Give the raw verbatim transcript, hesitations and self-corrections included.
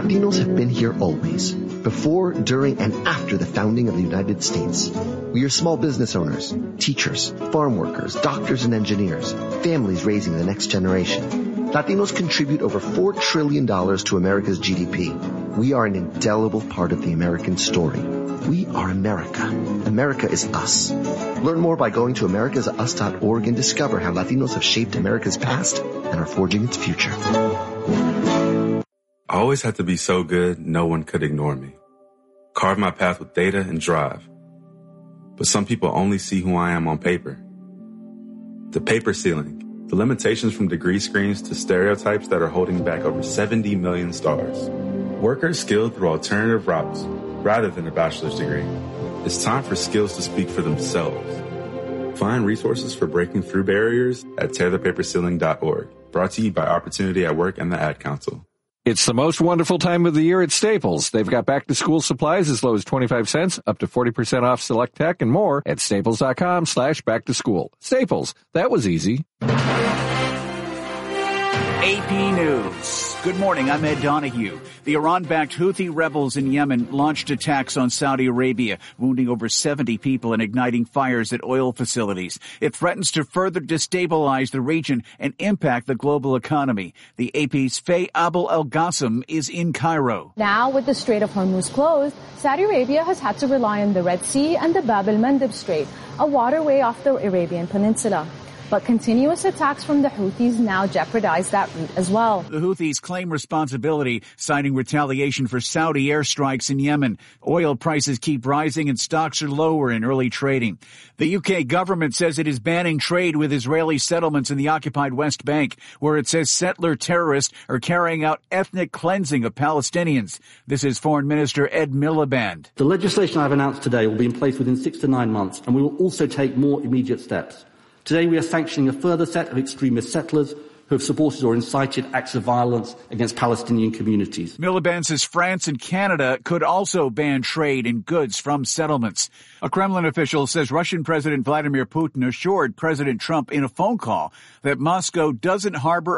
Latinos have been here always, before, during, and after the founding of the United States. We are small business owners, teachers, farm workers, doctors and engineers, families raising the next generation. Latinos contribute over four trillion dollars to America's G D P. We are an indelible part of the American story. We are America. America is us. Learn more by going to americas us dot org and discover how Latinos have shaped America's past and are forging its future. I always had to be so good, no one could ignore me. Carve my path with data and drive. But some people only see who I am on paper. The paper ceiling, the limitations from degree screens to stereotypes that are holding back over seventy million stars. Workers skilled through alternative routes rather than a bachelor's degree. It's time for skills to speak for themselves. Find resources for breaking through barriers at tear the paper ceiling dot org. Brought to you by Opportunity at Work and the Ad Council. It's the most wonderful time of the year at Staples. They've got back-to-school supplies as low as twenty-five cents, up to forty percent off select tech, and more at staples dot com slash back to school. Staples, that was easy. A P News. Good morning, I'm Ed Donahue. The Iran-backed Houthi rebels in Yemen launched attacks on Saudi Arabia, wounding over seventy people and igniting fires at oil facilities. It threatens to further destabilize the region and impact the global economy. The A P's Faye Abul El-Ghassem is in Cairo. Now, with the Strait of Hormuz closed, Saudi Arabia has had to rely on the Red Sea and the Bab el-Mandeb Strait, a waterway off the Arabian Peninsula. But continuous attacks from the Houthis now jeopardize that route as well. The Houthis claim responsibility, citing retaliation for Saudi airstrikes in Yemen. Oil prices keep rising and stocks are lower in early trading. The U K government says it is banning trade with Israeli settlements in the occupied West Bank, where it says settler terrorists are carrying out ethnic cleansing of Palestinians. This is Foreign Minister Ed Miliband. The legislation I've announced today will be in place within six to nine months, and we will also take more immediate steps. Today we are sanctioning a further set of extremist settlers who have supported or incited acts of violence against Palestinian communities. Miliband says France and Canada could also ban trade in goods from settlements. A Kremlin official says Russian President Vladimir Putin assured President Trump in a phone call that Moscow doesn't harbor